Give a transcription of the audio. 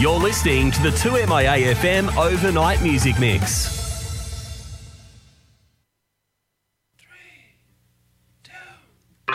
You're listening to the 2MIA FM Overnight Music Mix.